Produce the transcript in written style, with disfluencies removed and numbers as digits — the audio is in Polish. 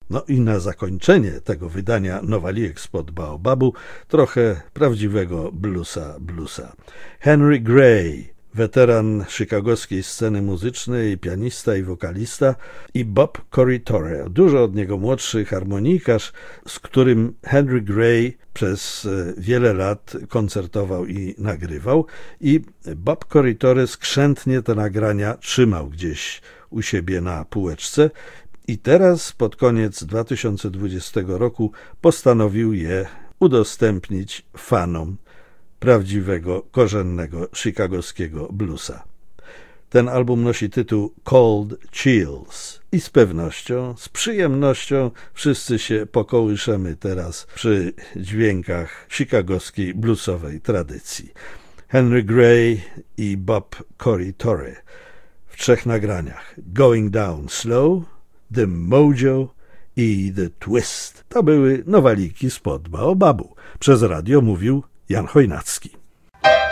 No i na zakończenie tego wydania nowalijek spod Baobabu trochę prawdziwego bluesa. Henry Gray, weteran chicagowskiej sceny muzycznej, pianista i wokalista, i Bob Corritore, dużo od niego młodszy harmonikarz, z którym Henry Gray przez wiele lat koncertował i nagrywał, i Bob Corritore skrzętnie te nagrania trzymał gdzieś u siebie na półeczce i teraz pod koniec 2020 roku postanowił je udostępnić fanom prawdziwego, korzennego chicagowskiego bluesa. Ten album nosi tytuł Cold Chills i z pewnością, z przyjemnością wszyscy się pokołyszemy teraz przy dźwiękach chicagowskiej bluesowej tradycji. Henry Gray i Bob Corritore w 3 nagraniach: Going Down Slow, The Mojo i The Twist. To były nowaliki spod Baobabu. Przez radio mówił Jan Chojnacki.